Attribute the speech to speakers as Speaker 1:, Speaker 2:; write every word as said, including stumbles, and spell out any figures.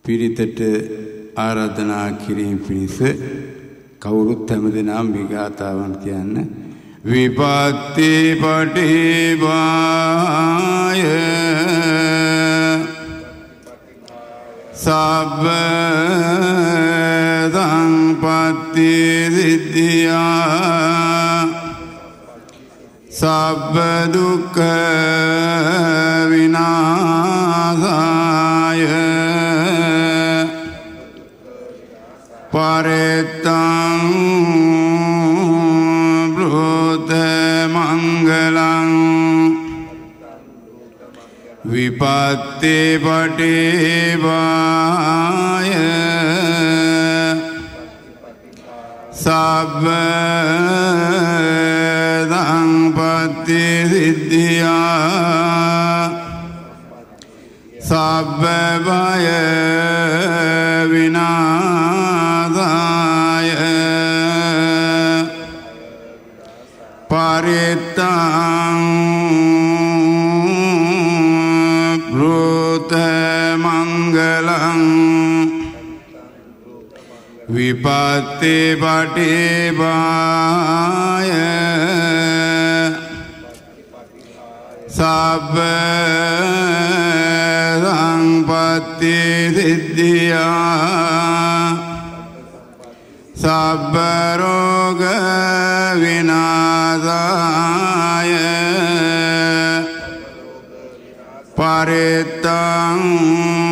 Speaker 1: පිරිතට ආරාධනා කිරීම පිණිස කවුරුත් හැමදෙනාම මේ ගාථාවන් කියන්න. විපත්ති පටිභාය සබ්බ සංපත්ති සිද්ධියා සබ්බ දුක්ඛ විනාශාය පරෙත්තං බ්‍රෝත මංගලං විපත්ති පටිභාය සබ්බ සංපත්ති සිද්ධියා සබ්බ භය විනාශාය පරිත්තං බ්‍රූත මංගලං විපත්ති පටිභාය සබ්බ සංපත්ති සිද්ධියා සබ්බ රෝග විනාශාය පරිත්තං